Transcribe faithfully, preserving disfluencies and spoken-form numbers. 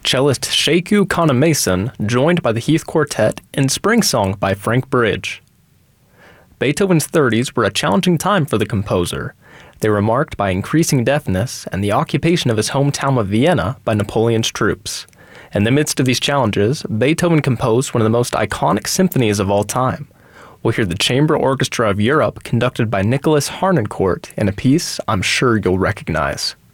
cellist Sekou Kanemason, joined by the Heath Quartet, and Spring Song by Frank Bridge. Beethoven's thirties were a challenging time for the composer. They were marked by increasing deafness and the occupation of his hometown of Vienna by Napoleon's troops. In the midst of these challenges, Beethoven composed one of the most iconic symphonies of all time. We'll hear the Chamber Orchestra of Europe conducted by Nicholas Harnoncourt in a piece I'm sure you'll recognize.